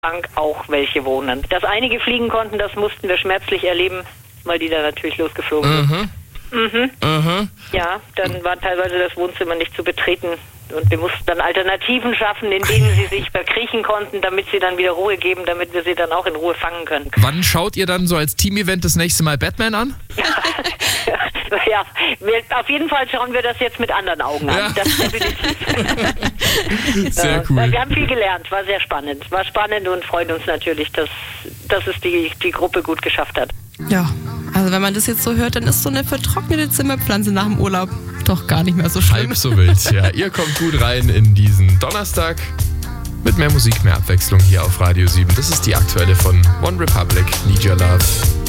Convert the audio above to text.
Bank auch welche wohnen. Dass einige fliegen konnten, das mussten wir schmerzlich erleben, weil die da natürlich losgeflogen sind. Ja, dann war teilweise das Wohnzimmer nicht zu betreten und wir mussten dann Alternativen schaffen, in denen sie sich verkriechen konnten, damit sie dann wieder Ruhe geben, damit wir sie dann auch in Ruhe fangen können. Wann schaut ihr dann so als Team-Event das nächste Mal Batman an? Ja, auf jeden Fall schauen wir das jetzt mit anderen Augen an. Ja. Das definitiv. Sehr cool. Wir haben viel gelernt, war sehr spannend. War spannend und freut uns natürlich, dass es die Gruppe gut geschafft hat. Ja, also wenn man das jetzt so hört, dann ist so eine vertrocknete Zimmerpflanze nach dem Urlaub doch gar nicht mehr so schlimm. Halb so wild, ja. Ihr kommt gut rein in diesen Donnerstag mit mehr Musik, mehr Abwechslung hier auf Radio 7. Das ist die aktuelle von One Republic, Need Your Love.